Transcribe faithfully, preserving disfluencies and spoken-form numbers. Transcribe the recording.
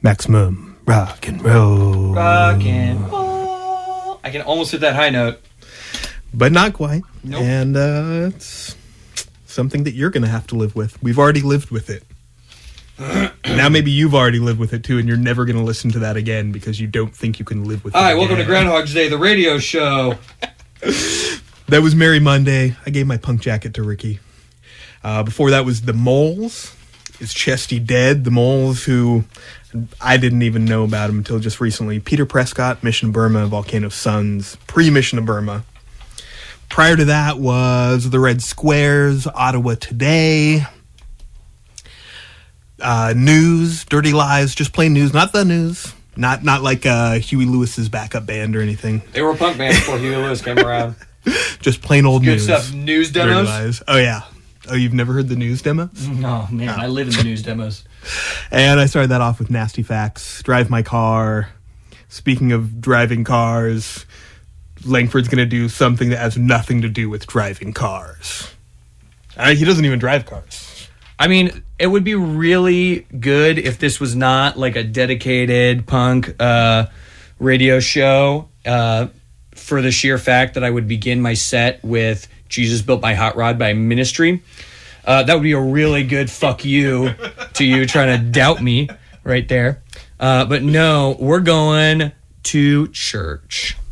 Maximum rock and roll. Rock and roll. I can almost hit that high note. But not quite. Nope. And uh, it's something that you're going to have to live with. We've already lived with it. Now maybe you've already lived with it too, and you're never going to listen to that again because you don't think you can live with it. Hi, again. welcome to Groundhog's Day, the radio show. That was Merry Monday. I gave my punk jacket to Ricky. Uh, before that was The Moles. Is Chesty dead? The Moles, who I didn't even know about him until just recently. Peter Prescott, Mission to Burma, Volcano Suns, pre-Mission to Burma. Prior to that was The Red Squares, Ottawa Today. Uh, news, Dirty Lies, just plain news, not the news. Not not like uh, Huey Lewis's backup band or anything. They were a punk band before Huey Lewis came around. Just plain old Good news. stuff. News Dirty demos? Lies. Oh, yeah. Oh, you've never heard the news demos? No, man, I live in the news demos. And I started that off with Nasty Facts, Drive My Car. Speaking of driving cars, Langford's going to do something that has nothing to do with driving cars. Uh, he doesn't even drive cars. I mean, it would be really good if this was not like a dedicated punk uh, radio show uh, for the sheer fact that I would begin my set with Jesus Built My Hot Rod by Ministry. Uh, that would be a really good fuck you to you trying to doubt me right there. Uh, but no, we're going to church.